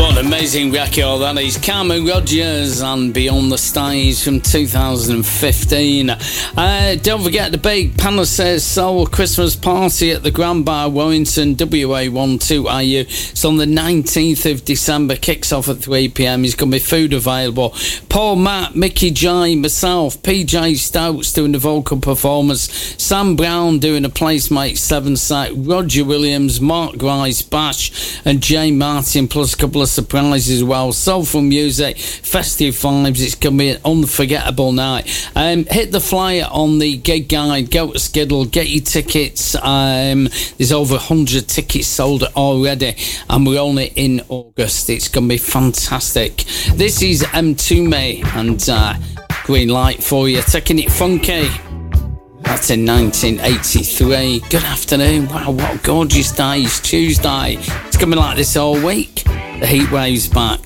What an amazing record that is. Carmen Rogers and Beyond the Stage from 2015. Don't forget the big Panaceres Soul Christmas party at the Grand Bar, Warrington, WA12IU. It's on the 19th of December, kicks off at 3pm. There's going to be food available. Paul, Matt, Mickey J, myself, PJ Stouts doing the vocal performance, Sam Brown doing a Placemate 7 set, Roger Williams, Mark Rice, Bash and Jay Martin, plus a couple of surprises as well. Soulful music, festive vibes. It's going to be an unforgettable night. Hit the flyer on the gig guide, go to Skiddle, get your tickets. There's over 100 tickets sold already and we're only in August. It's going to be fantastic. This is M2Me and Green Light for you, taking it funky. That's in 1983. Good afternoon. Wow, what a gorgeous day. It's Tuesday. It's coming like this all week. The heat wave's back.